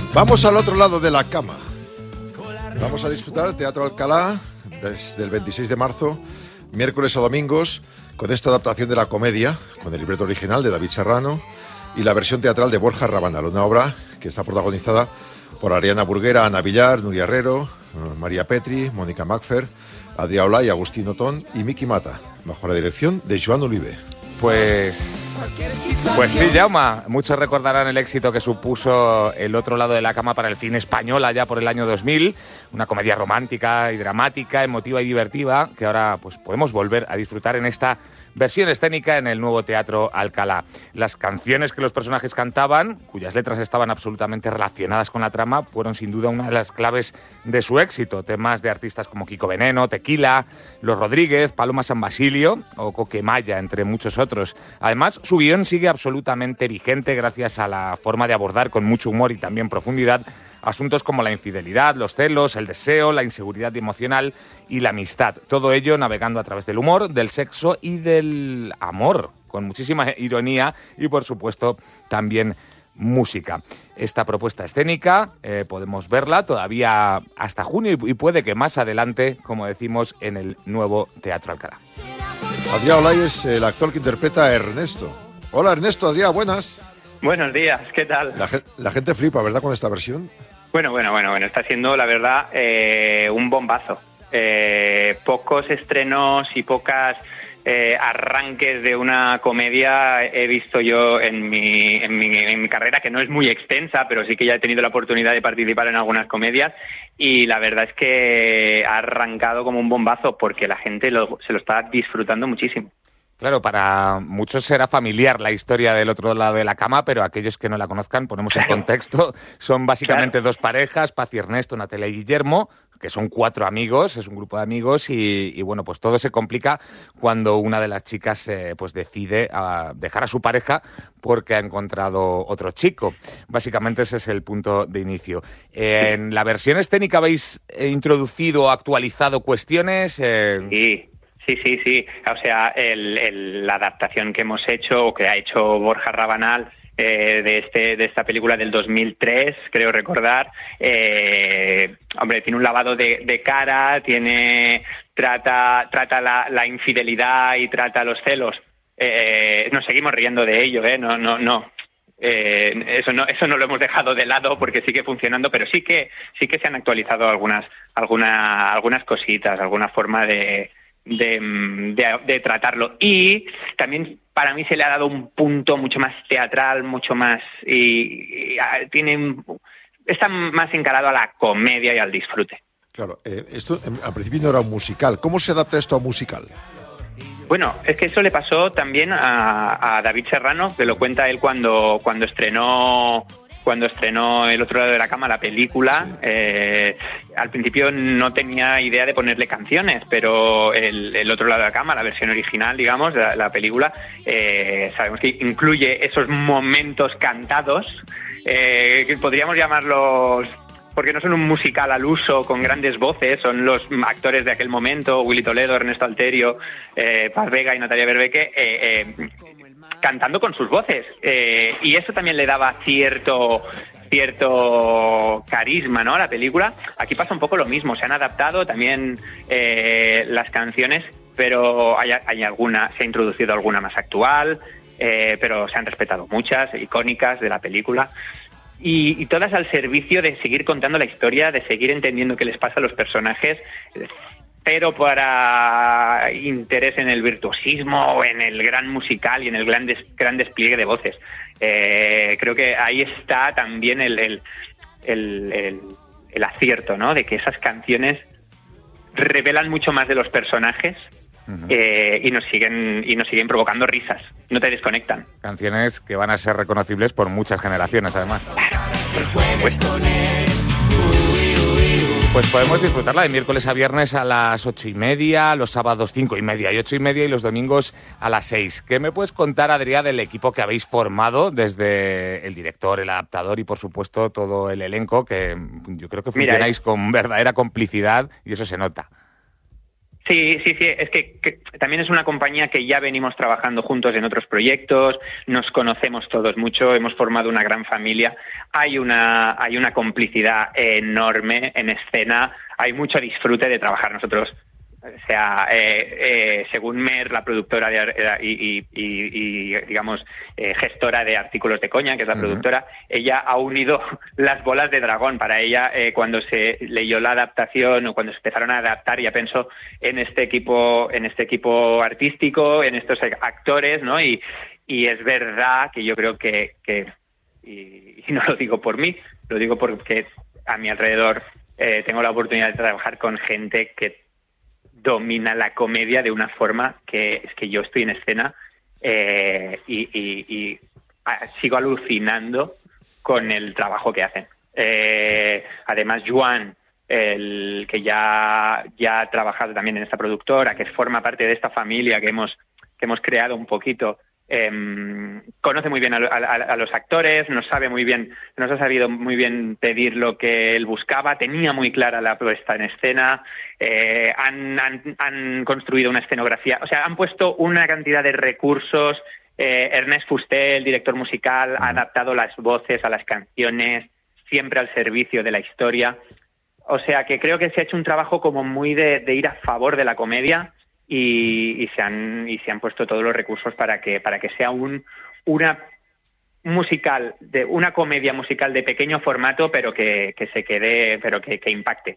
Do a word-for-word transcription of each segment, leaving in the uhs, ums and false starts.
Vamos al otro lado de la cama. Vamos a disfrutar el Teatro Alcalá desde el veintiséis de marzo, miércoles a domingos, con esta adaptación de la comedia, con el libreto original de David Serrano y la versión teatral de Borja Rabanal, una obra que está protagonizada por Ariana Burguera, Ana Villar, Nuria Herrero, María Petri, Mónica Macfer, Adrià Olay, Agustín Otón y Miki Mata, bajo la dirección de Joan Olive. Pues, pues sí, Jaume, muchos recordarán el éxito que supuso El otro lado de la cama para el cine español allá por el año dos mil, una comedia romántica y dramática, emotiva y divertida, que ahora pues podemos volver a disfrutar en esta versión escénica en el nuevo Teatro Alcalá. Las canciones que los personajes cantaban, cuyas letras estaban absolutamente relacionadas con la trama, fueron sin duda una de las claves de su éxito. Temas de artistas como Kiko Veneno, Tequila, Los Rodríguez, Paloma San Basilio o Coquemaya, entre muchos otros. Además, su guión sigue absolutamente vigente gracias a la forma de abordar con mucho humor y también profundidad asuntos como la infidelidad, los celos, el deseo, la inseguridad emocional y la amistad. Todo ello navegando a través del humor, del sexo y del amor, con muchísima ironía y, por supuesto, también música. Esta propuesta escénica eh, podemos verla todavía hasta junio y puede que más adelante, como decimos, en el nuevo Teatro Alcalá. Adrià Olay es el actor que interpreta a Ernesto. Hola Ernesto, Adrià, buenas. Buenos días, ¿qué tal? La, la gente flipa, ¿verdad, con esta versión? Bueno, bueno, bueno, bueno, está siendo, la verdad, eh, un bombazo. Eh, pocos estrenos y pocas eh, arranques de una comedia he visto yo en mi, en, mi, en mi carrera, que no es muy extensa, pero sí que ya he tenido la oportunidad de participar en algunas comedias, y la verdad es que ha arrancado como un bombazo porque la gente lo, se lo está disfrutando muchísimo. Claro, para muchos será familiar la historia del otro lado de la cama, pero aquellos que no la conozcan, ponemos en contexto, son básicamente claro. dos parejas, Paz y Ernesto, Natalia y Guillermo, que son cuatro amigos, es un grupo de amigos y, y bueno, pues todo se complica cuando una de las chicas eh, pues decide a dejar a su pareja porque ha encontrado otro chico. Básicamente ese es el punto de inicio. Eh, en la versión escénica habéis introducido o actualizado cuestiones. Eh... Sí. Sí, sí, sí. O sea, el, el, la adaptación que hemos hecho, o que ha hecho Borja Rabanal, eh, de este de esta película del dos mil tres, creo recordar, eh, hombre, tiene un lavado de, de cara, tiene trata trata la, la infidelidad y trata los celos. Eh, nos seguimos riendo de ello, ¿eh? No, no, no. Eh, eso no eso no lo hemos dejado de lado porque sigue funcionando, pero sí que sí que se han actualizado algunas alguna, algunas cositas, alguna forma de De, de, de tratarlo, y también para mí se le ha dado un punto mucho más teatral, mucho más y, y tiene está más encarado a la comedia y al disfrute. Claro, eh, esto al principio no era un musical. ¿Cómo se adapta esto a un musical? Bueno, es que eso le pasó también a, a David Serrano, que lo cuenta él cuando cuando estrenó cuando estrenó El otro lado de la cama, la película. Sí. Eh, al principio no tenía idea de ponerle canciones, pero el, el otro lado de la cama, la versión original, digamos, la, la película, eh, sabemos que incluye esos momentos cantados, eh, que podríamos llamarlos, porque no son un musical al uso con grandes voces, son los actores de aquel momento, Willy Toledo, Ernesto Alterio, eh, Paz Vega y Natalia Berbeque, eh, eh, cantando con sus voces, eh, y eso también le daba cierto cierto carisma, ¿no?, a la película. Aquí pasa un poco lo mismo, se han adaptado también eh, las canciones, pero hay, hay alguna, se ha introducido alguna más actual, eh, pero se han respetado muchas icónicas de la película, y, y todas al servicio de seguir contando la historia, de seguir entendiendo qué les pasa a los personajes, pero para interés en el virtuosismo o en el gran musical y en el gran, des, gran despliegue de voces. Eh, creo que ahí está también el, el, el, el, el acierto, ¿no?, de que esas canciones revelan mucho más de los personajes. Uh-huh. eh, y nos siguen y nos siguen provocando risas, no te desconectan. Canciones que van a ser reconocibles por muchas generaciones, además. Claro, pues, Pues podemos disfrutarla de miércoles a viernes a las ocho y media, los sábados cinco y media y ocho y media y los domingos a las seis. ¿Qué me puedes contar, Adrià, del equipo que habéis formado, desde el director, el adaptador y, por supuesto, todo el elenco, que yo creo que funcionáis Mira, con verdadera complicidad y eso se nota? Sí, sí, sí. Es que, que también es una compañía que ya venimos trabajando juntos en otros proyectos, nos conocemos todos mucho, hemos formado una gran familia. Hay una, hay una complicidad enorme en escena, hay mucho disfrute de trabajar nosotros. O sea, eh, eh, según Mer, la productora de, y, y, y, y, digamos, eh, gestora de Artículos de Coña, que es la uh-huh. productora, ella ha unido las bolas de dragón. Para ella, eh, cuando se leyó la adaptación o cuando se empezaron a adaptar, ya pensó en este equipo, en este equipo artístico, en estos actores, ¿no? Y, y es verdad que yo creo que, que y, y no lo digo por mí, lo digo porque a mi alrededor eh, tengo la oportunidad de trabajar con gente que domina la comedia de una forma que es que yo estoy en escena eh, y, y, y a, sigo alucinando con el trabajo que hacen. Eh, además, Joan, el que ya, ya ha trabajado también en esta productora, que forma parte de esta familia que hemos, que hemos creado un poquito, Eh, conoce muy bien a, a, a los actores, nos sabe muy bien, nos ha sabido muy bien pedir lo que él buscaba, tenía muy clara la puesta en escena, eh, han, han, han construido una escenografía, o sea, han puesto una cantidad de recursos. eh, Ernest Fusté, el director musical, ha adaptado las voces a las canciones, siempre al servicio de la historia. O sea, que creo que se ha hecho un trabajo como muy de, de ir a favor de la comedia. Y, y se han y se han puesto todos los recursos para que para que sea un una musical de una comedia musical de pequeño formato, pero que, que se quede, pero que, que impacte.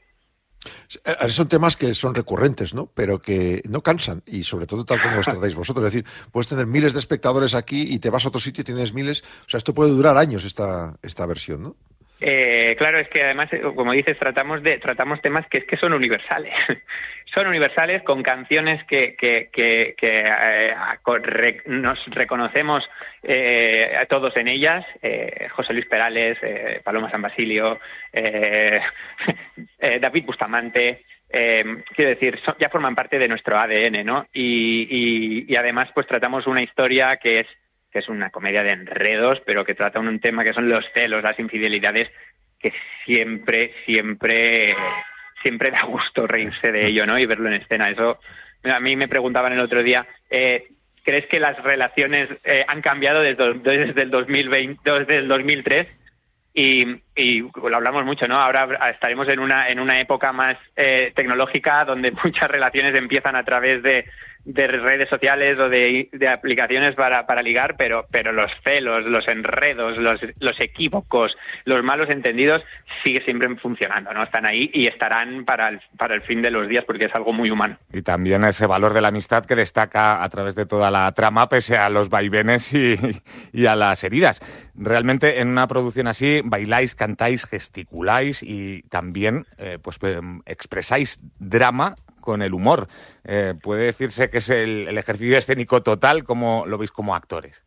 Son temas que son recurrentes, ¿no? Pero que no cansan, y sobre todo tal como los tratáis vosotros. Es decir, puedes tener miles de espectadores aquí y te vas a otro sitio y tienes miles. O sea, esto puede durar años, esta esta versión, ¿no? Eh, claro, es que además, como dices, tratamos de tratamos temas que es que son universales. Son universales con canciones que que que, que eh, re, nos reconocemos eh, a todos en ellas. Eh, José Luis Perales, eh, Paloma San Basilio, eh, eh, David Bustamante. Eh, quiero decir, son, ya forman parte de nuestro A D N, ¿no? Y, y, y además, pues tratamos una historia que es que es una comedia de enredos, pero que trata un tema que son los celos, las infidelidades, que siempre, siempre, siempre da gusto reírse de ello, ¿no? Y verlo en escena. Eso, a mí me preguntaban el otro día, eh, ¿crees que las relaciones eh, han cambiado desde, desde el dos mil veinte, desde el dos mil tres? Y, y lo hablamos mucho, ¿no? Ahora estaremos en una en una época más eh, tecnológica, donde muchas relaciones empiezan a través de, de redes sociales o de, de aplicaciones para, para ligar, pero pero los celos, los enredos, los, los equívocos, los malos entendidos sigue siempre funcionando, ¿no? Están ahí y estarán para el, para el fin de los días, porque es algo muy humano. Y también ese valor de la amistad que destaca a través de toda la trama, pese a los vaivenes y, y a las heridas. Realmente, en una producción así, bailáis, cantáis, gesticuláis y también eh, pues expresáis drama con el humor. Eh, ¿Puede decirse que es el, el ejercicio escénico total, como lo veis como actores?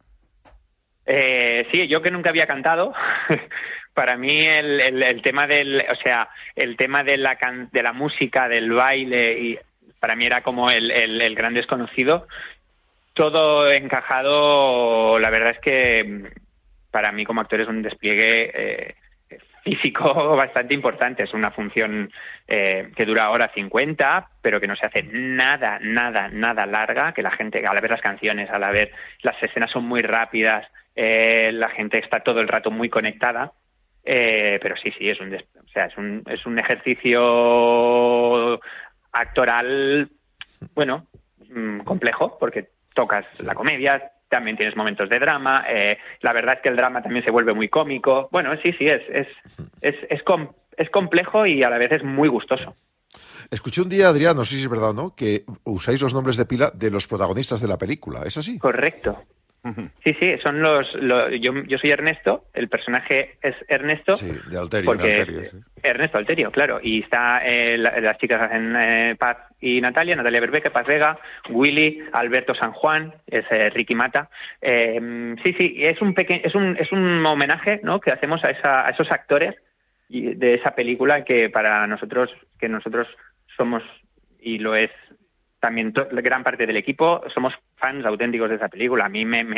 Eh, sí, yo que nunca había cantado, para mí el, el, el tema del, o sea, el tema de la can, de la música, del baile, y para mí era como el, el, el gran desconocido. Todo encajado, la verdad es que para mí como actor es un despliegue eh, físico bastante importante. Es una función eh, que dura hora cincuenta, pero que no se hace nada, nada, nada larga, que la gente, al ver las canciones, al ver las escenas son muy rápidas, eh, la gente está todo el rato muy conectada, eh, pero sí, sí, es un, o sea, es un, es un ejercicio actoral, bueno, mmm, complejo, porque tocas la comedia, también tienes momentos de drama, eh, la verdad es que el drama también se vuelve muy cómico. Bueno, sí, sí, es es es es, com- es complejo y a la vez es muy gustoso. Escuché un día, Adrián, no sé si es verdad o no, que usáis los nombres de pila de los protagonistas de la película, ¿es así? Correcto. Sí, sí, son los, los yo, yo soy Ernesto, el personaje es Ernesto. Sí, de Alterio. Porque de Alterio, sí. Ernesto Alterio, claro, y está eh, la, las chicas hacen eh, Paz y Natalia, Natalia Berbeque, Paz Vega, Willy, Alberto San Juan, es eh, Ricky Mata. Eh, sí, sí, es un pequeño, es un es un homenaje, ¿no?, que hacemos a esa a esos actores de esa película, que para nosotros que nosotros somos, y lo es también to- gran parte del equipo, somos fans auténticos de esa película. A mí me, me,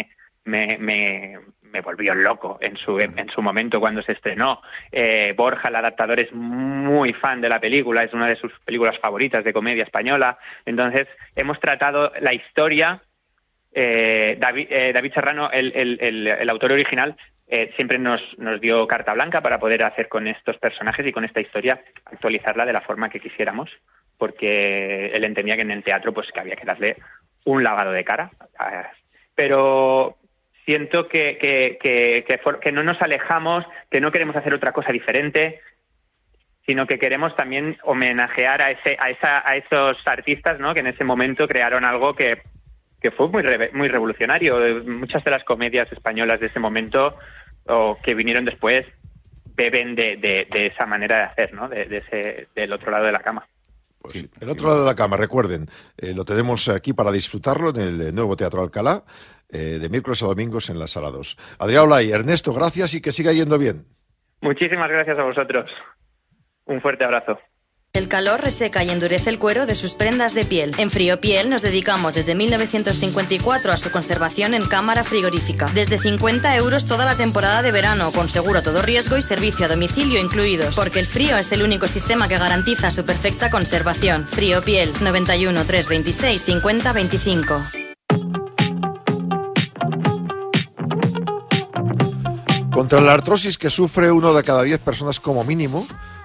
me, me, me volvió loco en su, en su momento cuando se estrenó. Eh, Borja, el adaptador, es muy fan de la película, es una de sus películas favoritas de comedia española. Entonces, hemos tratado la historia. Eh, David, eh, David Serrano, el, el, el, el autor original, eh, siempre nos, nos dio carta blanca para poder hacer con estos personajes y con esta historia, actualizarla de la forma que quisiéramos, porque él entendía que en el teatro pues que había que darle un lavado de cara. Pero siento que, que, que, que, for, que no nos alejamos, que no queremos hacer otra cosa diferente, sino que queremos también homenajear a, ese, a, esa, a esos artistas, ¿no?, que en ese momento crearon algo que que fue muy re, muy revolucionario. Muchas de las comedias españolas de ese momento o que vinieron después beben de, de, de esa manera de hacer, ¿no?, de, de ese, del otro lado de la cama. Pues sí, el otro lado de la cama, recuerden, eh, lo tenemos aquí para disfrutarlo en el nuevo Teatro Alcalá, eh, de miércoles a domingos en la Sala dos. Adrià Olay, Ernesto, gracias y que siga yendo bien. Muchísimas gracias a vosotros. Un fuerte abrazo. El calor reseca y endurece el cuero de sus prendas de piel. En Friopiel nos dedicamos desde mil novecientos cincuenta y cuatro a su conservación en cámara frigorífica. Desde cincuenta euros toda la temporada de verano, con seguro a todo riesgo y servicio a domicilio incluidos. Porque el frío es el único sistema que garantiza su perfecta conservación. Friopiel, noventa y uno, trescientos veintiséis, cincuenta veinticinco. Contra la artrosis que sufre uno de cada diez personas como mínimo,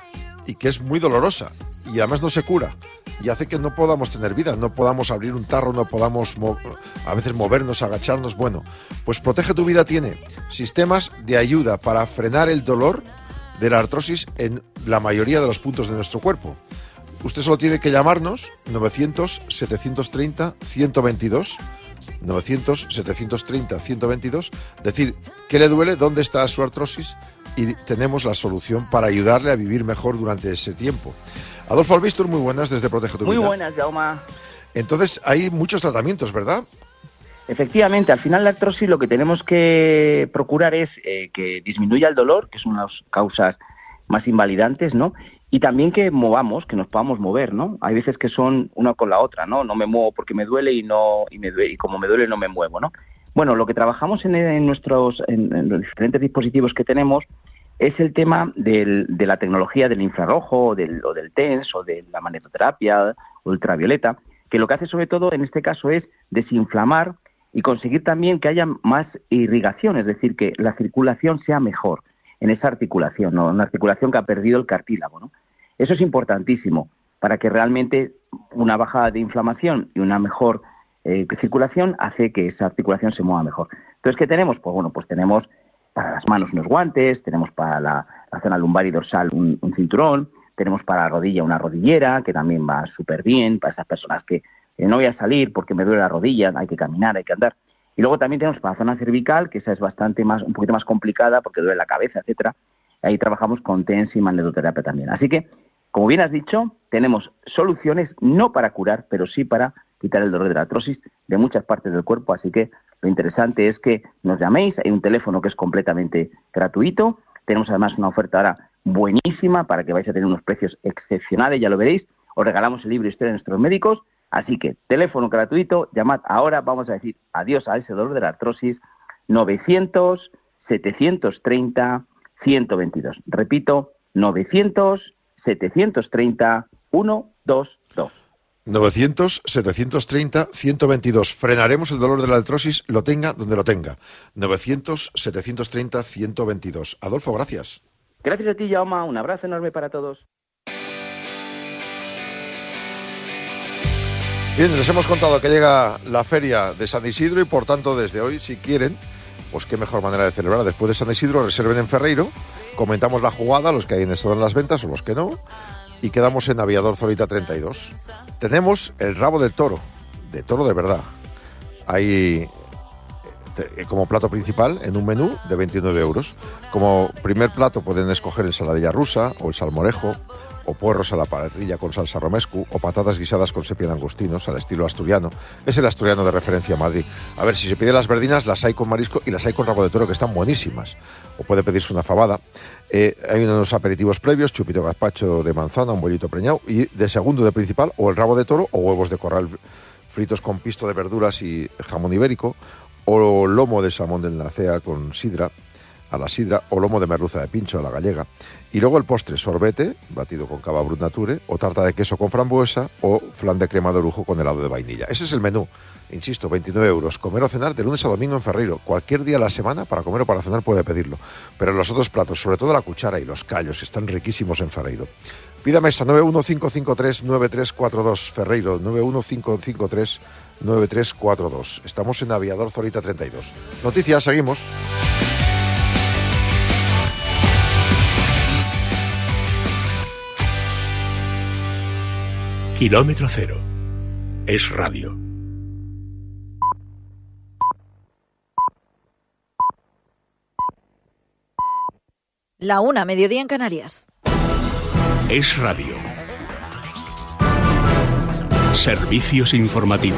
y que es muy dolorosa y además no se cura y hace que no podamos tener vida, no podamos abrir un tarro, no podamos a veces movernos, agacharnos. Bueno, pues Protege tu Vida tiene sistemas de ayuda para frenar el dolor de la artrosis en la mayoría de los puntos de nuestro cuerpo. Usted solo tiene que llamarnos novecientos, setecientos treinta, ciento veintidós, novecientos, setecientos treinta, ciento veintidós, decir qué le duele, dónde está su artrosis, y tenemos la solución para ayudarle a vivir mejor durante ese tiempo. Adolfo Albistur, muy buenas desde Protege tu Vida. Muy buenas, Jaume. Entonces, hay muchos tratamientos, ¿verdad? Efectivamente, al final la artrosis lo que tenemos que procurar es eh, que disminuya el dolor, que es una de las causas más invalidantes, ¿no? Y también que movamos, que nos podamos mover, ¿no? Hay veces que son una con la otra, ¿no? No me muevo porque me duele y no y, me duele, y como me duele no me muevo, ¿no? Bueno, lo que trabajamos en, en nuestros en, en los diferentes dispositivos que tenemos es el tema del, de la tecnología del infrarrojo o del, o del TENS o de la magnetoterapia o ultravioleta, que lo que hace sobre todo en este caso es desinflamar y conseguir también que haya más irrigación, es decir, que la circulación sea mejor en esa articulación, ¿no? Una articulación que ha perdido el cartílago, ¿no? Eso es importantísimo para que realmente una bajada de inflamación y una mejor Eh, circulación hace que esa articulación se mueva mejor. Entonces, ¿qué tenemos? Pues bueno, pues tenemos para las manos unos guantes, tenemos para la, la zona lumbar y dorsal un, un cinturón, tenemos para la rodilla una rodillera, que también va súper bien para esas personas que eh, no voy a salir porque me duele la rodilla, hay que caminar, hay que andar. Y luego también tenemos para la zona cervical, que esa es bastante más, un poquito más complicada porque duele la cabeza, etcétera. Ahí trabajamos con TENS y magnetoterapia también. Así que, como bien has dicho, tenemos soluciones no para curar, pero sí para quitar el dolor de la artrosis de muchas partes del cuerpo, así que lo interesante es que nos llaméis, hay un teléfono que es completamente gratuito, tenemos además una oferta ahora buenísima para que vais a tener unos precios excepcionales, ya lo veréis, os regalamos el libro Historia de nuestros médicos, así que teléfono gratuito, llamad ahora, vamos a decir adiós a ese dolor de la artrosis, novecientos, setecientos treinta, ciento veintidós, repito, novecientos, setecientos treinta, ciento veintidós. novecientos, setecientos treinta, ciento veintidós. Frenaremos el dolor de la artrosis, lo tenga donde lo tenga. novecientos, setecientos treinta, ciento veintidós. Adolfo, gracias. Gracias a ti, Jaume. Un abrazo enorme para todos. Bien, les hemos contado que llega la feria de San Isidro y, por tanto, desde hoy, si quieren, pues qué mejor manera de celebrar. Después de San Isidro, reserven en Ferreiro, comentamos la jugada, los que hay en estado en las ventas o los que no, y quedamos en Aviador Zorita treinta y dos. Tenemos el rabo del toro, de toro de verdad. Hay como plato principal en un menú de veintinueve euros. Como primer plato pueden escoger ensaladilla rusa o el salmorejo, o puerros a la parrilla con salsa romescu, o patatas guisadas con sepia de angostinos al estilo asturiano. Es el asturiano de referencia a Madrid. A ver, si se pide las verdinas, las hay con marisco y las hay con rabo de toro, que están buenísimas. O puede pedirse una fabada. Eh, hay unos aperitivos previos, chupito gazpacho de manzana, un bollito preñado, y de segundo de principal, o el rabo de toro, o huevos de corral fritos con pisto de verduras y jamón ibérico, o lomo de salmón del Nacea con sidra, a la sidra, o lomo de merluza de pincho a la gallega. Y luego el postre, sorbete, batido con cava brut nature, o tarta de queso con frambuesa, o flan de crema de orujo con helado de vainilla. Ese es el menú. Insisto, veintinueve euros. Comer o cenar de lunes a domingo en Ferreiro. Cualquier día a la semana, para comer o para cenar, puede pedirlo. Pero los otros platos, sobre todo la cuchara y los callos, están riquísimos en Ferreiro. Pida mesa nueve uno cinco cinco tres nueve tres cuatro dos. Ferreiro, nueve uno cinco cinco tres nueve tres cuatro dos. Estamos en Aviador Zorita treinta y dos. Noticias, seguimos. Kilómetro cero. Es radio. La una, mediodía en Canarias. Es radio. Servicios informativos.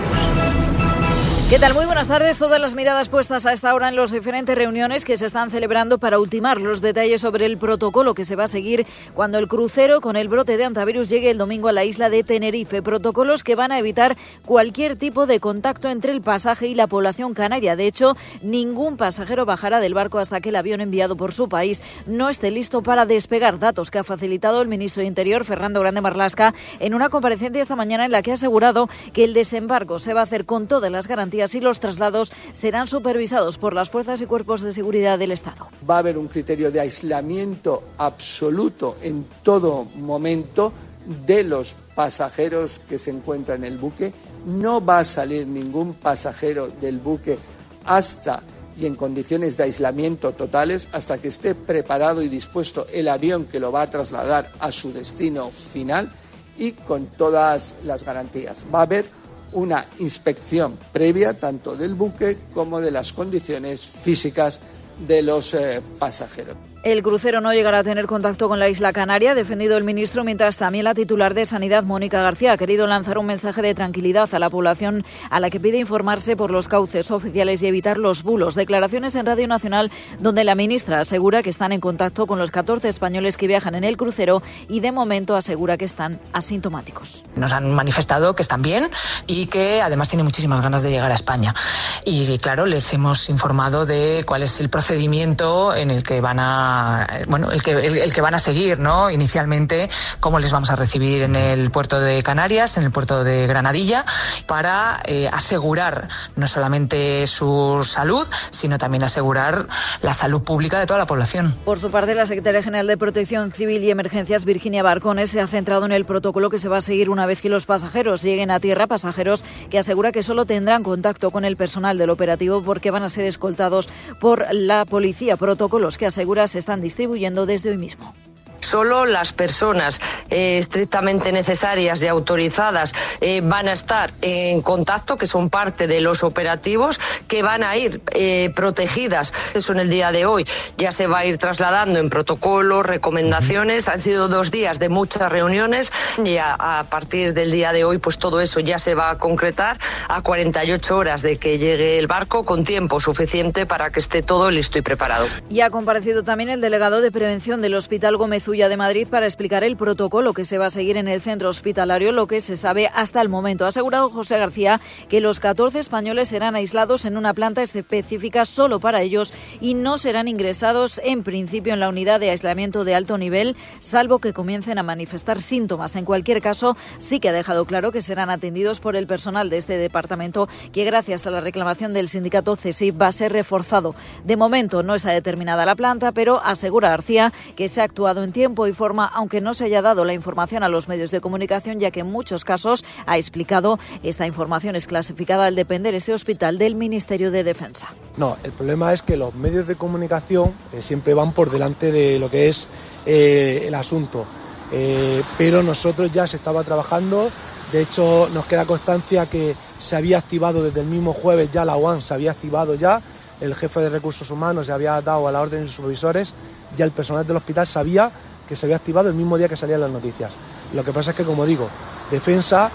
¿Qué tal? Muy buenas tardes. Todas las miradas puestas a esta hora en las diferentes reuniones que se están celebrando para ultimar los detalles sobre el protocolo que se va a seguir cuando el crucero con el brote de hantavirus llegue el domingo a la isla de Tenerife. Protocolos que van a evitar cualquier tipo de contacto entre el pasaje y la población canaria. De hecho, ningún pasajero bajará del barco hasta que el avión enviado por su país no esté listo para despegar. Datos que ha facilitado el ministro de Interior, Fernando Grande Marlaska, en una comparecencia esta mañana en la que ha asegurado que el desembarco se va a hacer con todas las garantías y los traslados serán supervisados por las fuerzas y cuerpos de seguridad del Estado. Va a haber un criterio de aislamiento absoluto en todo momento de los pasajeros que se encuentran en el buque. No va a salir ningún pasajero del buque hasta y en condiciones de aislamiento totales hasta que esté preparado y dispuesto el avión que lo va a trasladar a su destino final y con todas las garantías. Va a haber una inspección previa tanto del buque como de las condiciones físicas de los eh, pasajeros. El crucero no llegará a tener contacto con la isla Canaria, ha defendido el ministro, mientras también la titular de Sanidad, Mónica García, ha querido lanzar un mensaje de tranquilidad a la población a la que pide informarse por los cauces oficiales y evitar los bulos. Declaraciones en Radio Nacional donde la ministra asegura que están en contacto con los catorce españoles que viajan en el crucero y de momento asegura que están asintomáticos. Nos han manifestado que están bien y que además tienen muchísimas ganas de llegar a España. Y claro, les hemos informado de cuál es el procedimiento en el que van a bueno, el que, el, el que van a seguir, ¿no? Inicialmente, cómo les vamos a recibir en el puerto de Canarias, en el puerto de Granadilla, para eh, asegurar no solamente su salud, sino también asegurar la salud pública de toda la población. Por su parte, la secretaria general de Protección Civil y Emergencias, Virginia Barcones, se ha centrado en el protocolo que se va a seguir una vez que los pasajeros lleguen a tierra, pasajeros que asegura que solo tendrán contacto con el personal del operativo porque van a ser escoltados por la policía. Protocolos que asegura se están distribuyendo desde hoy mismo. Solo las personas eh, estrictamente necesarias y autorizadas eh, van a estar en contacto, que son parte de los operativos, que van a ir eh, protegidas. Eso en el día de hoy ya se va a ir trasladando en protocolos, recomendaciones. Han sido dos días de muchas reuniones y a, a partir del día de hoy pues todo eso ya se va a concretar a cuarenta y ocho horas de que llegue el barco, con tiempo suficiente para que esté todo listo y preparado. Y ha comparecido también el delegado de prevención del Hospital Gómez Ulla de Madrid para explicar el protocolo que se va a seguir en el centro hospitalario, lo que se sabe hasta el momento. Ha asegurado José García que los catorce españoles serán aislados en una planta específica solo para ellos y no serán ingresados en principio en la unidad de aislamiento de alto nivel, salvo que comiencen a manifestar síntomas. En cualquier caso, sí que ha dejado claro que serán atendidos por el personal de este departamento, que gracias a la reclamación del sindicato CESIF va a ser reforzado. De momento no está determinada la planta, pero asegura García que se ha actuado en tiempo y forma, aunque no se haya dado la información a los medios de comunicación, ya que en muchos casos, ha explicado, esta información es clasificada al depender este hospital del Ministerio de Defensa. No, el problema es que los medios de comunicación eh, siempre van por delante de lo que es eh, el asunto, eh, pero nosotros ya se estaba trabajando. De hecho, nos queda constancia que se había activado desde el mismo jueves, ya la U A M se había activado ya, el jefe de recursos humanos se había dado a la orden de sus supervisores, ya el personal del hospital sabía que se había activado el mismo día que salían las noticias. Lo que pasa es que, como digo, Defensa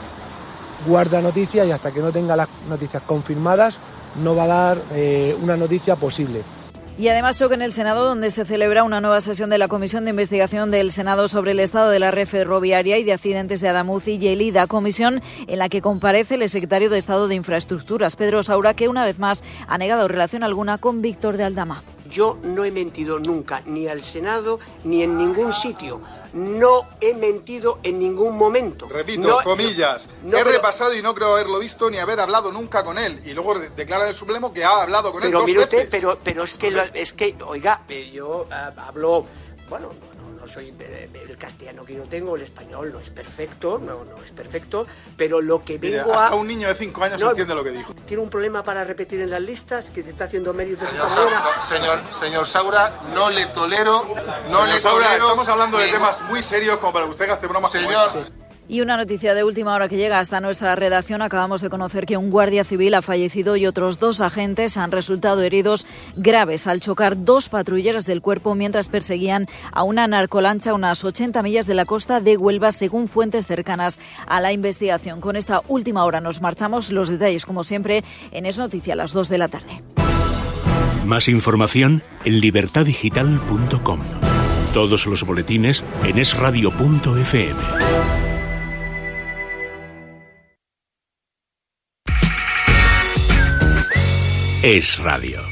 guarda noticias y hasta que no tenga las noticias confirmadas no va a dar eh, una noticia posible. Y además choque en el Senado, donde se celebra una nueva sesión de la Comisión de Investigación del Senado sobre el estado de la red ferroviaria y de accidentes de Adamuz y Lleida, comisión en la que comparece el secretario de Estado de Infraestructuras, Pedro Saura, que una vez más ha negado relación alguna con Víctor de Aldama. Yo no he mentido nunca, ni al Senado, ni en ningún sitio. No he mentido en ningún momento. Repito, no, comillas, no, he pero, repasado y no creo haberlo visto ni haber hablado nunca con él. Y luego declara el Supremo que ha hablado con pero él dos mire usted, veces. Pero, pero es que, lo, es que, oiga, yo uh, hablo, bueno, no, no soy, el castellano que yo tengo, el español no es perfecto, no, no es perfecto, pero lo que vengo Mire, hasta a... un niño de cinco años no entiende lo que dijo. ¿Tiene un problema para repetir en las listas que te está haciendo méritos de Señor, esta manera? no, señor, señor Saura, no le tolero, no señor le Saura, tolero... Estamos hablando de temas muy serios como para que usted gaste bromas. Señor... como esta. Y una noticia de última hora que llega hasta nuestra redacción. Acabamos de conocer que un guardia civil ha fallecido y otros dos agentes han resultado heridos graves al chocar dos patrulleras del cuerpo mientras perseguían a una narcolancha a unas ochenta millas de la costa de Huelva, según fuentes cercanas a la investigación. Con esta última hora nos marchamos. Los detalles, como siempre, en Es Noticia a las dos de la tarde. Más información en libertad digital punto com. Todos los boletines en es radio punto efe eme. Es Radio.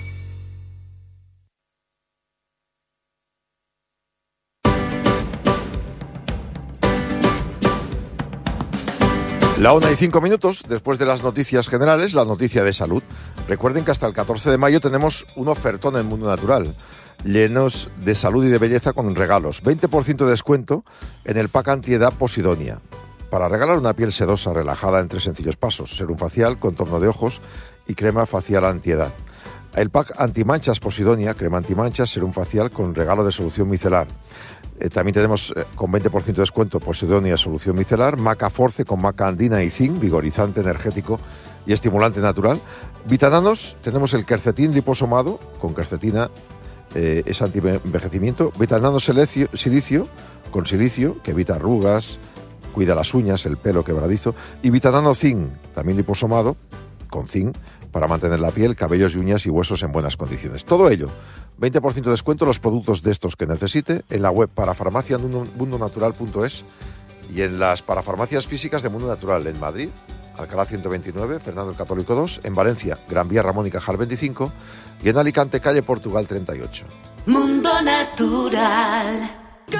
La una y cinco minutos, después de las noticias generales, la noticia de salud. Recuerden que hasta el catorce de mayo tenemos un ofertón en Mundo Natural, llenos de salud y de belleza con regalos. veinte por ciento de descuento en el pack antiedad Posidonia, para regalar una piel sedosa, relajada en tres sencillos pasos. Serum facial, contorno de ojos y crema facial antiedad. El pack antimanchas Posidonia, crema antimanchas, serum facial con regalo de solución micelar. Eh, también tenemos eh, con veinte por ciento de descuento Posidonia solución micelar, maca force con maca andina y zinc, vigorizante, energético y estimulante natural. Vitananos, tenemos el quercetín liposomado con quercetina, eh, es anti-envejecimiento. Vitanano silicio, silicio con silicio, que evita arrugas, cuida las uñas, el pelo quebradizo. Y Vitanano zinc, también liposomado, con zinc, para mantener la piel, cabellos y uñas y huesos en buenas condiciones. Todo ello, veinte por ciento de descuento en los productos de estos que necesite en la web parafarmacia mundo natural punto es y en las parafarmacias físicas de Mundo Natural en Madrid, Alcalá ciento veintinueve, Fernando el Católico dos, en Valencia, Gran Vía Ramón y Cajal veinticinco y en Alicante, calle Portugal treinta y ocho. Mundo Natural.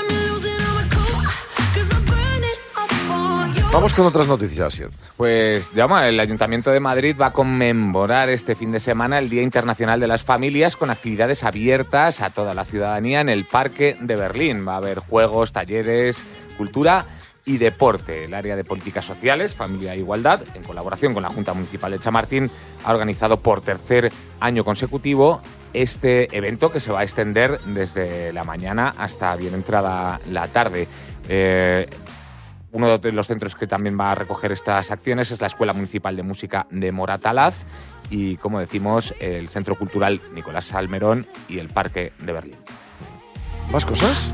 Vamos con otras noticias, Asier. Pues, llama, el Ayuntamiento de Madrid va a conmemorar este fin de semana el Día Internacional de las Familias con actividades abiertas a toda la ciudadanía en el Parque de Berlín. Va a haber juegos, talleres, cultura y deporte. El área de políticas sociales, familia e igualdad, en colaboración con la Junta Municipal de Chamartín, ha organizado por tercer año consecutivo este evento que se va a extender desde la mañana hasta bien entrada la tarde. Eh, Uno de los centros que también va a recoger estas acciones es la Escuela Municipal de Música de Moratalaz y, como decimos, el Centro Cultural Nicolás Salmerón y el Parque de Berlín. ¿Más cosas?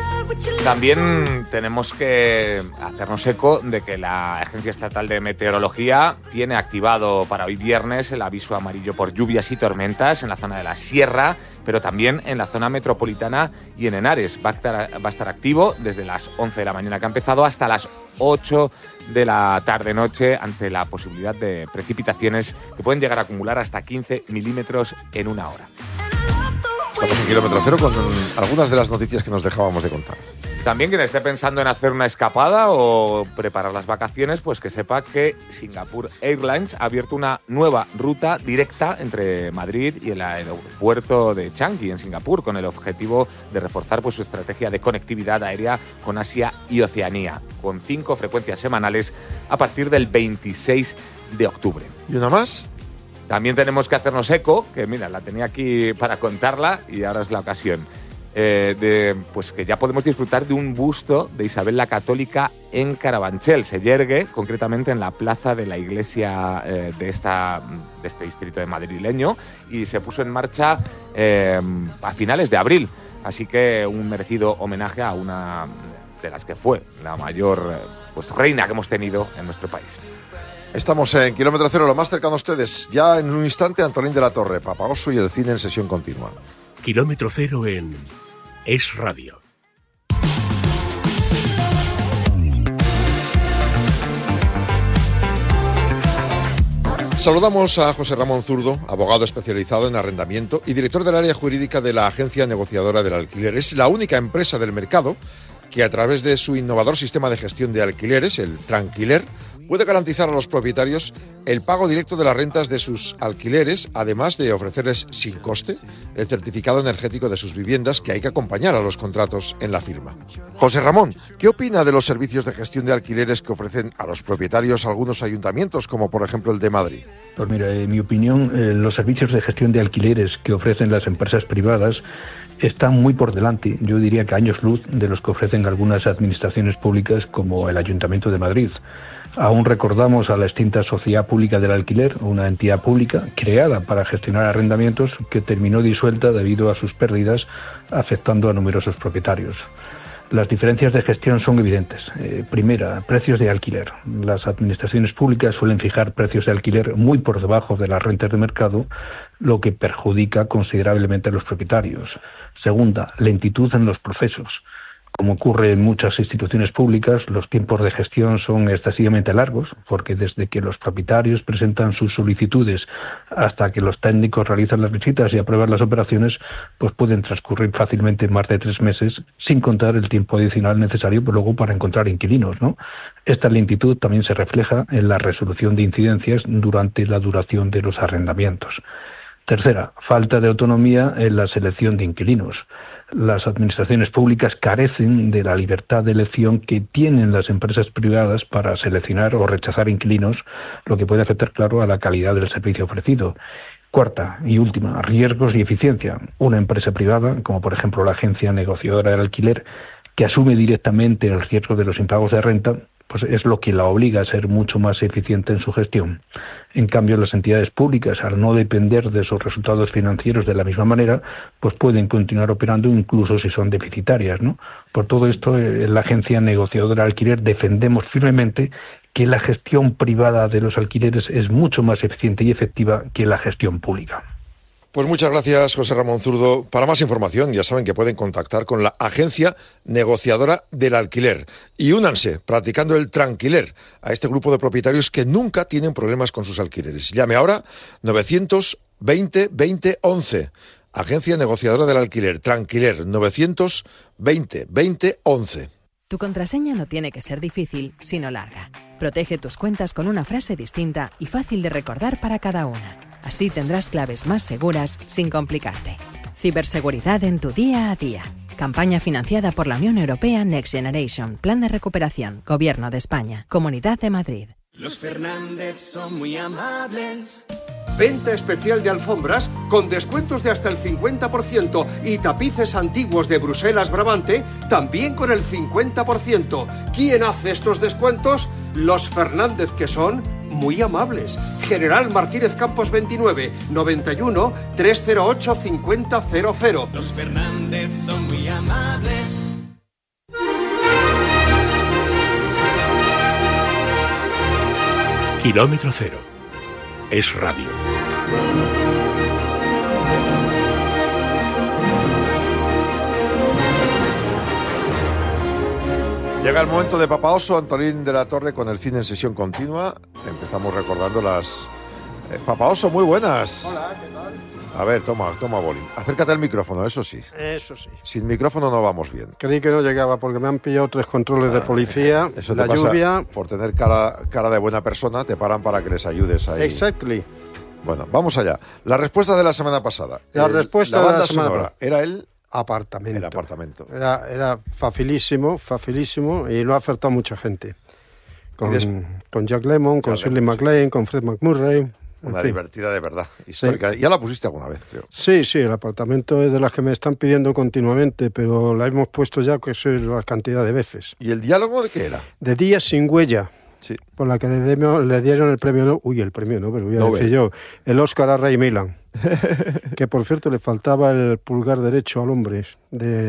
También tenemos que hacernos eco de que la Agencia Estatal de Meteorología tiene activado para hoy viernes el aviso amarillo por lluvias y tormentas en la zona de la Sierra, pero también en la zona metropolitana y en Henares. Va a estar, va a estar activo desde las once de la mañana que ha empezado hasta las ocho de la tarde-noche, ante la posibilidad de precipitaciones que pueden llegar a acumular hasta quince milímetros en una hora. Estamos en Kilómetro Cero con algunas de las noticias que nos dejábamos de contar. También quien esté pensando en hacer una escapada o preparar las vacaciones, pues que sepa que Singapore Airlines ha abierto una nueva ruta directa entre Madrid y el aeropuerto de Changi, en Singapur, con el objetivo de reforzar pues su estrategia de conectividad aérea con Asia y Oceanía, con cinco frecuencias semanales a partir del veintiséis de octubre. ¿Y una más? También tenemos que hacernos eco, que mira, la tenía aquí para contarla y ahora es la ocasión, eh, de pues que ya podemos disfrutar de un busto de Isabel la Católica en Carabanchel. Se yergue concretamente en la plaza de la iglesia eh, de, esta, de este distrito de madrileño y se puso en marcha eh, a finales de abril. Así que un merecido homenaje a una de las que fue la mayor pues, reina que hemos tenido en nuestro país. Estamos en Kilómetro Cero, lo más cercano a ustedes. Ya en un instante, Antolín de la Torre, Papa Oso y el cine en sesión continua. Kilómetro Cero en Es Radio. Saludamos a José Ramón Zurdo, abogado especializado en arrendamiento y director del área jurídica de la Agencia Negociadora del Alquiler. Es la única empresa del mercado que a través de su innovador sistema de gestión de alquileres, el Tranquiler, puede garantizar a los propietarios el pago directo de las rentas de sus alquileres, además de ofrecerles sin coste el certificado energético de sus viviendas que hay que acompañar a los contratos en la firma. José Ramón, ¿qué opina de los servicios de gestión de alquileres que ofrecen a los propietarios algunos ayuntamientos, como por ejemplo el de Madrid? Pues mira, en mi opinión, eh, los servicios de gestión de alquileres que ofrecen las empresas privadas están muy por delante, yo diría que años luz, de los que ofrecen algunas administraciones públicas como el Ayuntamiento de Madrid. Aún recordamos a la extinta Sociedad Pública del Alquiler, una entidad pública creada para gestionar arrendamientos que terminó disuelta debido a sus pérdidas, afectando a numerosos propietarios. Las diferencias de gestión son evidentes. Eh, primera, precios de alquiler. Las administraciones públicas suelen fijar precios de alquiler muy por debajo de las rentas de mercado, lo que perjudica considerablemente a los propietarios. Segunda, lentitud en los procesos. Como ocurre en muchas instituciones públicas, los tiempos de gestión son excesivamente largos, porque desde que los propietarios presentan sus solicitudes hasta que los técnicos realizan las visitas y aprueban las operaciones, pues pueden transcurrir fácilmente más de tres meses, sin contar el tiempo adicional necesario pues, luego para encontrar inquilinos, ¿no? Esta lentitud también se refleja en la resolución de incidencias durante la duración de los arrendamientos. Tercera, falta de autonomía en la selección de inquilinos. Las administraciones públicas carecen de la libertad de elección que tienen las empresas privadas para seleccionar o rechazar inquilinos, lo que puede afectar, claro, a la calidad del servicio ofrecido. Cuarta y última, riesgos y eficiencia. Una empresa privada, como por ejemplo la Agencia Negociadora del Alquiler, que asume directamente el riesgo de los impagos de renta, pues es lo que la obliga a ser mucho más eficiente en su gestión. En cambio, las entidades públicas, al no depender de sus resultados financieros de la misma manera, pues pueden continuar operando incluso si son deficitarias, ¿no? Por todo esto, en la Agencia Negociadora del Alquiler defendemos firmemente que la gestión privada de los alquileres es mucho más eficiente y efectiva que la gestión pública. Pues muchas gracias, José Ramón Zurdo. Para más información, ya saben que pueden contactar con la Agencia Negociadora del Alquiler. Y únanse, practicando el Tranquiler, a este grupo de propietarios que nunca tienen problemas con sus alquileres. Llame ahora novecientos veinte veinte once. Agencia Negociadora del Alquiler, Tranquiler, novecientos veinte veinte once. Tu contraseña no tiene que ser difícil, sino larga. Protege tus cuentas con una frase distinta y fácil de recordar para cada una. Así tendrás claves más seguras sin complicarte. Ciberseguridad en tu día a día. Campaña financiada por la Unión Europea Next Generation. Plan de recuperación. Gobierno de España. Comunidad de Madrid. Los Fernández son muy amables. Venta especial de alfombras con descuentos de hasta el cincuenta por ciento y tapices antiguos de Bruselas Brabante también con el cincuenta por ciento. ¿Quién hace estos descuentos? Los Fernández, que son muy amables. General Martínez Campos veintinueve, noventa y uno, trescientos ocho, cincuenta cero cero. Los Fernández son muy amables. Kilómetro Cero. Es radio. Llega el momento de Papa Oso, Antolín de la Torre con el cine en sesión continua. Empezamos recordando las... Eh, Papa Oso, muy buenas. Hola, ¿qué tal? A ver, toma, toma boli. Acércate al micrófono, eso sí. Eso sí. Sin micrófono no vamos bien. Creí que no llegaba porque me han pillado tres controles de policía, Eso la te pasa lluvia... por tener cara, cara de buena persona, te paran para que les ayudes ahí. Exactly. Bueno, vamos allá. La respuesta de la semana pasada. La el, respuesta la de banda la semana sonora pasada. era el... Apartamento. El apartamento. Era, era facilísimo, facilísimo, y lo ha acertado mucha gente. Con, des... con Jack Lemmon, con Shirley MacLaine, con Fred McMurray. Una divertida de verdad, histórica. Sí. Ya la pusiste alguna vez, creo. Sí, sí, el apartamento es de las que me están pidiendo continuamente, pero la hemos puesto ya, que es la cantidad de veces. ¿Y el diálogo de qué era? De Días sin huella. Sí. Por la que le, le dieron el premio, no, uy, el premio Nobel, voy a no decir ve. yo, el Oscar a Ray Milland, que por cierto le faltaba el pulgar derecho al hombre, de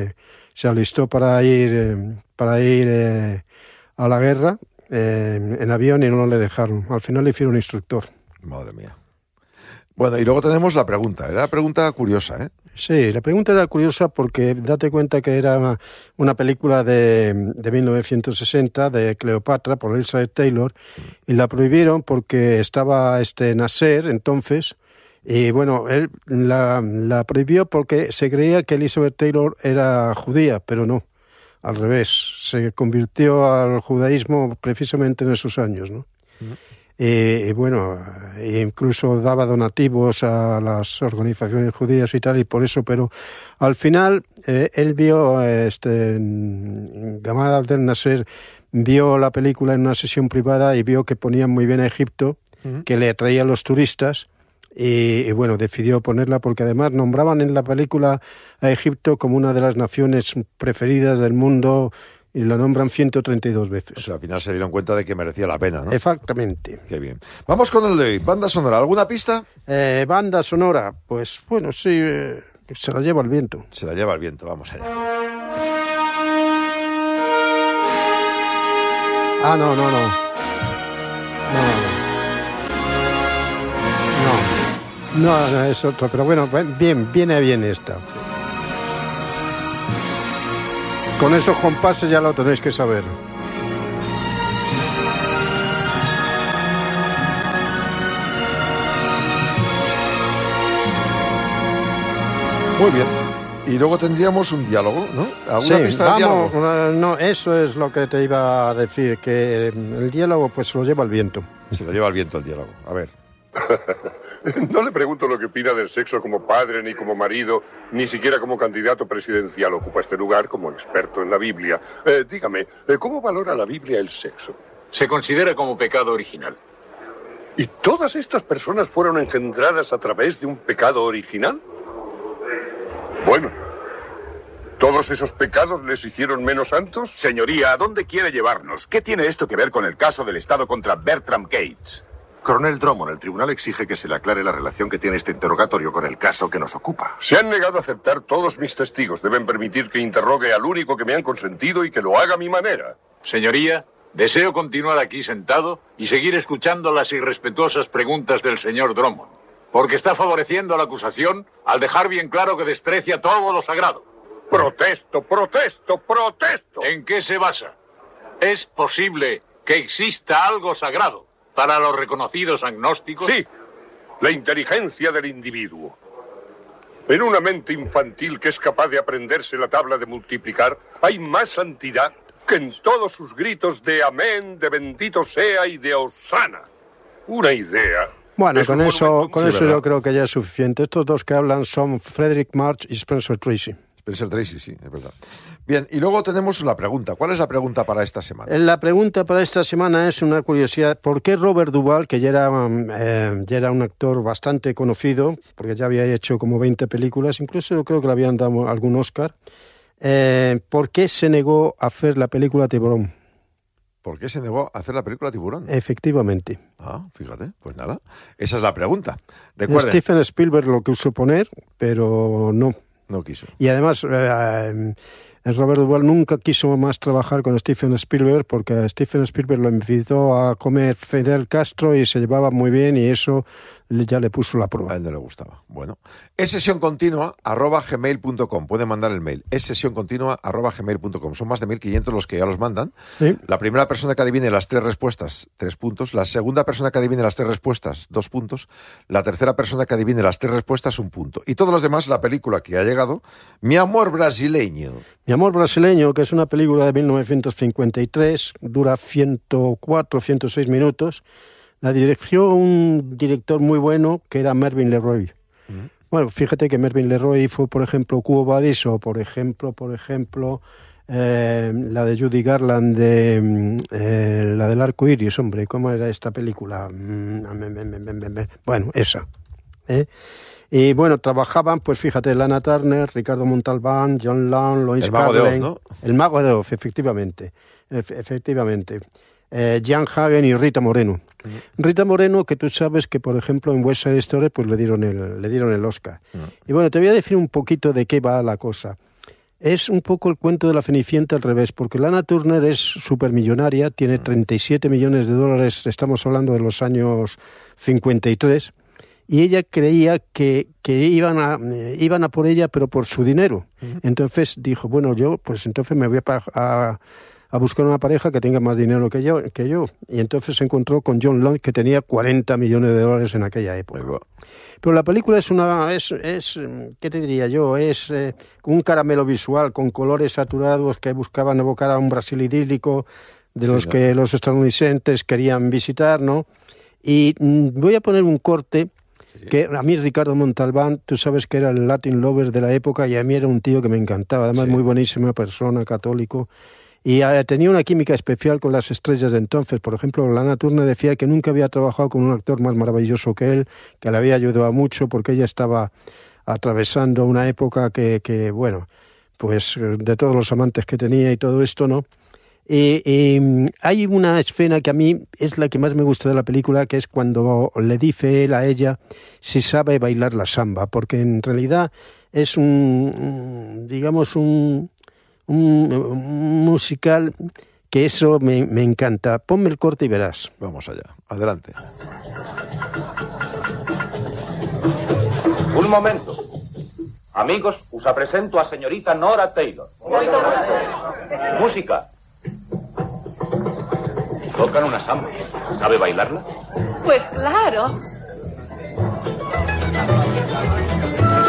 se alistó para ir, eh, para ir eh, a la guerra eh, en avión y no le dejaron. Al final le hicieron instructor. Madre mía. Bueno, y luego tenemos la pregunta. Era una pregunta curiosa, ¿eh? Sí, la pregunta era curiosa porque date cuenta que era una, una película de, de mil novecientos sesenta de Cleopatra por Elizabeth Taylor y la prohibieron porque estaba este Nasser entonces y bueno, él la, la prohibió porque se creía que Elizabeth Taylor era judía, pero no, al revés, se convirtió al judaísmo precisamente en esos años, ¿no? Uh-huh. Y, y bueno, incluso daba donativos a las organizaciones judías y tal, y por eso, pero al final eh, él vio, este, Gamal Abdel Nasser vio la película en una sesión privada y vio que ponían muy bien a Egipto, uh-huh. que le atraía a los turistas, y, y bueno, decidió ponerla porque además nombraban en la película a Egipto como una de las naciones preferidas del mundo, y lo nombran ciento treinta y dos veces. O sea, al final se dieron cuenta de que merecía la pena, ¿no? Exactamente. Qué bien. Vamos con el de hoy. Banda sonora. ¿Alguna pista? Eh, banda sonora. Pues, bueno, sí, eh, se la lleva el viento. Se la lleva el viento. Vamos allá. Ah, no, no, no. No, no. No, no, es otro. Pero bueno, bien, viene bien esta. Con esos compases ya lo tenéis que saber. Muy bien. Y luego tendríamos un diálogo, ¿no? ¿Alguna sí, pista de vamos, diálogo? No, eso es lo que te iba a decir, que el diálogo pues se lo lleva el viento. Se lo lleva el viento el diálogo. A ver. No le pregunto lo que opina del sexo como padre, ni como marido, ni siquiera como candidato presidencial. Ocupa este lugar como experto en la Biblia. Eh, dígame, ¿cómo valora la Biblia el sexo? Se considera como pecado original. ¿Y todas estas personas fueron engendradas a través de un pecado original? Bueno, ¿todos esos pecados les hicieron menos santos? Señoría, ¿a dónde quiere llevarnos? ¿Qué tiene esto que ver con el caso del Estado contra Bertram Gates? Coronel Drummond, el tribunal exige que se le aclare la relación que tiene este interrogatorio con el caso que nos ocupa. Se han negado a aceptar todos mis testigos. Deben permitir que interrogue al único que me han consentido y que lo haga a mi manera. Señoría, deseo continuar aquí sentado y seguir escuchando las irrespetuosas preguntas del señor Drummond, porque está favoreciendo a la acusación al dejar bien claro que desprecia todo lo sagrado. Protesto, protesto, protesto. ¿En qué se basa? ¿Es posible que exista algo sagrado para los reconocidos agnósticos? Sí, la inteligencia del individuo. En una mente infantil que es capaz de aprenderse la tabla de multiplicar, hay más santidad que en todos sus gritos de amén, de bendito sea y de hosana. Una idea. Bueno, con eso, con sí, eso yo creo que ya es suficiente. Estos dos que hablan son Frederick March y Spencer Tracy. Spencer Tracy, sí, es verdad. Bien, y luego tenemos la pregunta. ¿Cuál es la pregunta para esta semana? La pregunta para esta semana es una curiosidad. ¿Por qué Robert Duvall, que ya era, eh, ya era un actor bastante conocido, porque ya había hecho como veinte películas, incluso yo creo que le habían dado algún Oscar, eh, ¿por qué se negó a hacer la película Tiburón? ¿Por qué se negó a hacer la película Tiburón? Efectivamente. Ah, fíjate, pues nada. Esa es la pregunta. Recuerden. Stephen Spielberg lo quiso poner, pero no. No quiso. Y además, eh, Robert Duvall nunca quiso más trabajar con Stephen Spielberg porque Stephen Spielberg lo invitó a comer Fidel Castro y se llevaba muy bien y eso ya le puso la prueba. A él no le gustaba. Bueno, es sesión continua arroba gmail punto com. Pueden mandar el mail. Es sesión continua arroba gmail punto com. Son más de mil quinientos los que ya los mandan. ¿Sí? La primera persona que adivine las tres respuestas, tres puntos. La segunda persona que adivine las tres respuestas, dos puntos. La tercera persona que adivine las tres respuestas, un punto. Y todos los demás, la película que ha llegado, Mi amor brasileño. Mi amor brasileño, que es una película de mil novecientos cincuenta y tres, dura ciento cuatro, ciento seis minutos. La dirigió un director muy bueno que era Mervyn LeRoy. Uh-huh. Bueno, fíjate que Mervyn LeRoy fue, por ejemplo, Quo Vadis o, por ejemplo, por ejemplo, eh, la de Judy Garland, de, eh, la del arco iris, hombre, ¿cómo era esta película? Bueno, esa. ¿eh? Y bueno, trabajaban, pues fíjate, Lana Turner, Ricardo Montalbán, John Long, Lois Carlin. El Mago de Oz, ¿no? El Mago de Oz, efectivamente. Efe- efectivamente. Eh, Jan Hagen y Rita Moreno. Uh-huh. Rita Moreno, que tú sabes que, por ejemplo, en West Side Story pues le dieron el, le dieron el Oscar. Uh-huh. Y bueno, te voy a decir un poquito de qué va la cosa. es un poco el cuento de la Cenicienta al revés, porque Lana Turner es supermillonaria, tiene treinta y siete millones de dólares, estamos hablando de los años cincuenta y tres, y ella creía que, que iban a eh, iban a por ella, pero por su dinero. Uh-huh. Entonces dijo, bueno, yo pues entonces me voy a, a, a buscar una pareja que tenga más dinero que yo, que yo. Y entonces se encontró con John Locke, que tenía cuarenta millones de dólares en aquella época. Uh-huh. Pero la película es una, es, es ¿qué te diría yo? Es eh, un caramelo visual con colores saturados que buscaban evocar a un Brasil idílico de sí, los no. que los estadounidenses querían visitar, ¿no? Y mm, voy a poner un corte sí. que a mí Ricardo Montalbán, tú sabes que era el Latin Lover de la época y a mí era un tío que me encantaba, además sí. muy buenísima persona, católico. Y uh, tenía una química especial con las estrellas de entonces. Por ejemplo, Lana Turner decía que nunca había trabajado con un actor más maravilloso que él, que le había ayudado mucho porque ella estaba atravesando una época que, que bueno, pues de todos los amantes que tenía y todo esto, ¿no? Y, y hay una escena que a mí es la que más me gusta de la película, que es cuando le dice él a ella si sabe bailar la samba, porque en realidad es un, digamos, un... Un, un musical que eso me, me encanta. Ponme el corte y verás. Vamos allá. Adelante. Un momento. Amigos, os presento a señorita Nora Taylor. Música. Tocan una samba. ¿Sabe bailarla? Pues claro.